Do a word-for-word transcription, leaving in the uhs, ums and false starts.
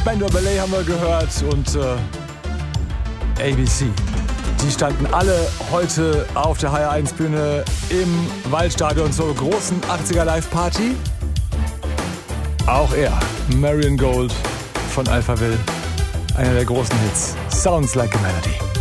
Spandau Ballet haben wir gehört und äh, A B C. Die standen alle heute auf der H R eins Bühne im Waldstadion zur großen achtziger Live-Party. Auch er, Marion Gold von Alphaville, einer der großen Hits. Sounds Like a Melody.